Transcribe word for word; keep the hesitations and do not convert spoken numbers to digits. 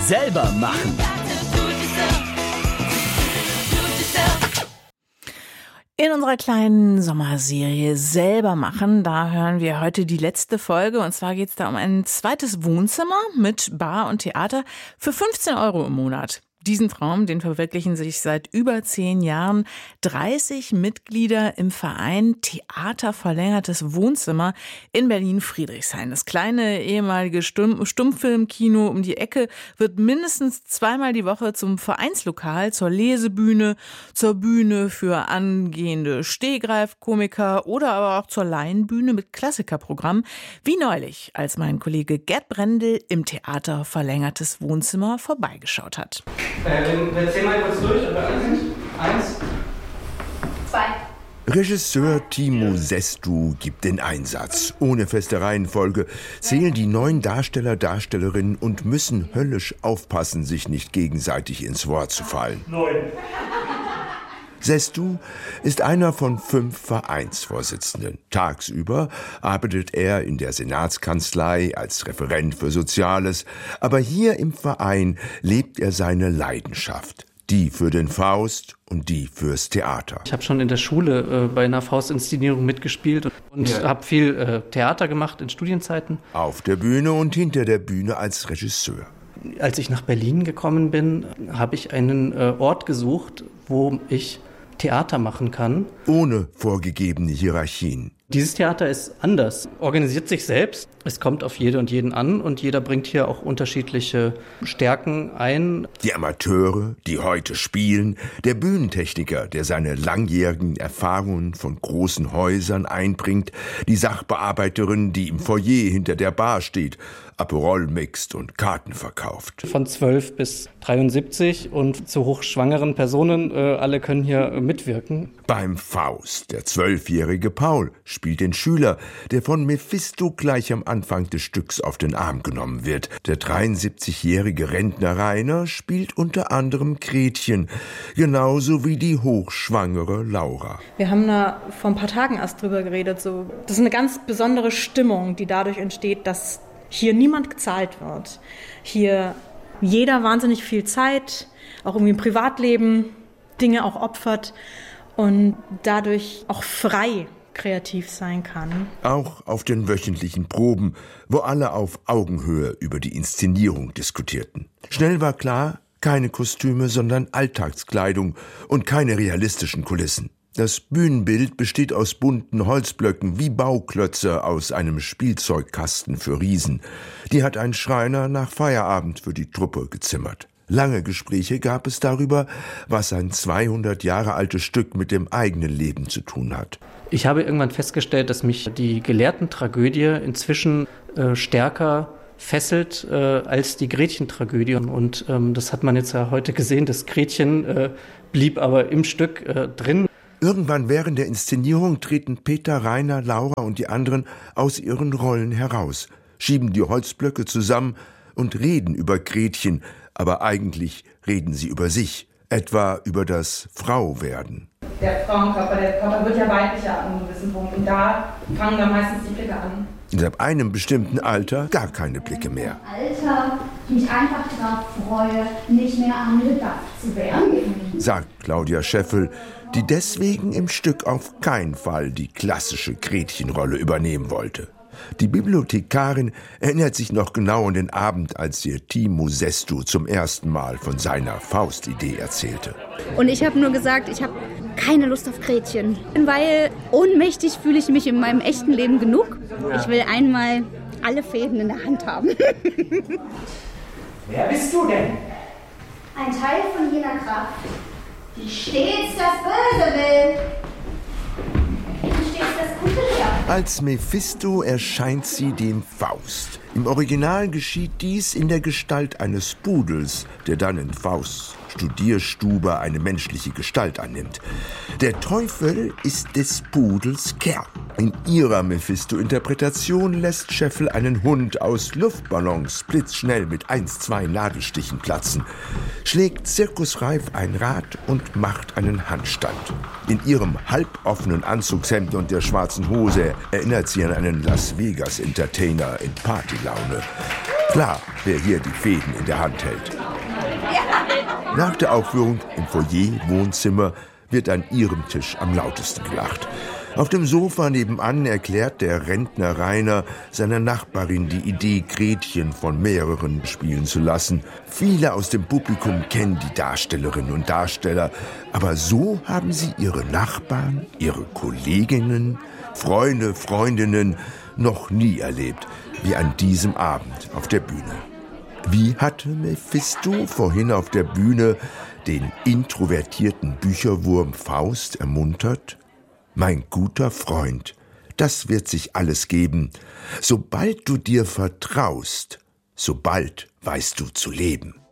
Selber machen. In unserer kleinen Sommerserie Selber machen, da hören wir heute die letzte Folge. Und zwar geht es da um ein zweites Wohnzimmer mit Bar und Theater für fünfzehn Euro im Monat. Diesen Traum, den verwirklichen sich seit über zehn Jahren dreißig Mitglieder im Verein Theater Verlängertes Wohnzimmer in Berlin-Friedrichshain. Das kleine ehemalige Stumm- Stummfilmkino um die Ecke wird mindestens zweimal die Woche zum Vereinslokal, zur Lesebühne, zur Bühne für angehende Stehgreifkomiker oder aber auch zur Laienbühne mit Klassikerprogramm, wie neulich, als mein Kollege Gerd Brendel im Theater Verlängertes Wohnzimmer vorbeigeschaut hat. Äh, wir zählen mal kurz durch, oder eins? Eins. Zwei. Regisseur Timo Sestu gibt den Einsatz. Ohne feste Reihenfolge zählen die neun Darsteller, Darstellerinnen und müssen höllisch aufpassen, sich nicht gegenseitig ins Wort zu fallen. Neun. Sestu ist einer von fünf Vereinsvorsitzenden. Tagsüber arbeitet er in der Senatskanzlei als Referent für Soziales. Aber hier im Verein lebt er seine Leidenschaft. Die für den Faust und die fürs Theater. Ich habe schon in der Schule äh, bei einer Faustinszenierung mitgespielt und Ja. habe viel äh, Theater gemacht in Studienzeiten. Auf der Bühne und hinter der Bühne als Regisseur. Als ich nach Berlin gekommen bin, habe ich einen äh, Ort gesucht, wo ich Theater machen kann. Ohne vorgegebene Hierarchien. Dieses Theater ist anders, organisiert sich selbst. Es kommt auf jede und jeden an und jeder bringt hier auch unterschiedliche Stärken ein. Die Amateure, die heute spielen, der Bühnentechniker, der seine langjährigen Erfahrungen von großen Häusern einbringt, die Sachbearbeiterin, die im Foyer hinter der Bar steht, Aperol mixt und Karten verkauft. Von zwölf bis dreiundsiebzig und zu hochschwangeren Personen, äh, alle können hier äh, mitwirken. Beim Faust, der zwölfjährige Paul, spielt den Schüler, der von Mephisto gleich am Anfang des Stücks auf den Arm genommen wird. Der dreiundsiebzigjährige Rentner Rainer spielt unter anderem Gretchen, genauso wie die hochschwangere Laura. Wir haben da vor ein paar Tagen erst drüber geredet. So, das ist eine ganz besondere Stimmung, die dadurch entsteht, dass hier niemand gezahlt wird. Hier jeder wahnsinnig viel Zeit, auch irgendwie im Privatleben, Dinge auch opfert und dadurch auch frei kreativ sein kann. Auch auf den wöchentlichen Proben, wo alle auf Augenhöhe über die Inszenierung diskutierten. Schnell war klar, keine Kostüme, sondern Alltagskleidung und keine realistischen Kulissen. Das Bühnenbild besteht aus bunten Holzblöcken wie Bauklötze aus einem Spielzeugkasten für Riesen. Die hat ein Schreiner nach Feierabend für die Truppe gezimmert. Lange Gespräche gab es darüber, was ein zweihundert Jahre altes Stück mit dem eigenen Leben zu tun hat. Ich habe irgendwann festgestellt, dass mich die Gelehrtentragödie inzwischen äh, stärker fesselt äh, als die Gretchen-Tragödie. Und ähm, das hat man jetzt ja heute gesehen. Das Gretchen äh, blieb aber im Stück äh, drin. Irgendwann während der Inszenierung treten Peter, Rainer, Laura und die anderen aus ihren Rollen heraus, schieben die Holzblöcke zusammen und reden über Gretchen, aber eigentlich reden sie über sich, etwa über das Frauwerden. Der Frauenkörper, der Körper wird ja weiblicher an einem gewissen Punkt und da fangen dann meistens die Blicke an. Und ab einem bestimmten Alter gar keine Blicke mehr. Alter, ich mich einfach darauf freue, nicht mehr angedacht zu werden, Sagt Claudia Scheffel, die deswegen im Stück auf keinen Fall die klassische Gretchenrolle übernehmen wollte. Die Bibliothekarin erinnert sich noch genau an den Abend, als ihr Timo Sestu zum ersten Mal von seiner Faustidee erzählte. Und ich habe nur gesagt, ich habe keine Lust auf Gretchen, weil ohnmächtig fühle ich mich in meinem echten Leben genug. Ich will einmal alle Fäden in der Hand haben. Wer bist du denn? Ein Teil von jener Kraft, die stets das Böse will. Und stets das Gute lehrt. Als Mephisto erscheint sie dem Faust. Im Original geschieht dies in der Gestalt eines Pudels, der dann in Fausts Studierstube eine menschliche Gestalt annimmt. Der Teufel ist des Pudels Kerl. In ihrer Mephisto-Interpretation lässt Scheffel einen Hund aus Luftballons blitzschnell mit eins, zwei Nadelstichen platzen, schlägt zirkusreif ein Rad und macht einen Handstand. In ihrem halboffenen Anzugshemd und der schwarzen Hose erinnert sie an einen Las Vegas-Entertainer in Partylaune. Klar, wer hier die Fäden in der Hand hält. Nach der Aufführung im Foyer-Wohnzimmer wird an ihrem Tisch am lautesten gelacht. Auf dem Sofa nebenan erklärt der Rentner Rainer seiner Nachbarin die Idee, Gretchen von mehreren spielen zu lassen. Viele aus dem Publikum kennen die Darstellerinnen und Darsteller, aber so haben sie ihre Nachbarn, ihre Kolleginnen, Freunde, Freundinnen noch nie erlebt, wie an diesem Abend auf der Bühne. Wie hatte Mephisto vorhin auf der Bühne den introvertierten Bücherwurm Faust ermuntert? Mein guter Freund, das wird sich alles geben. Sobald du dir vertraust, sobald weißt du zu leben.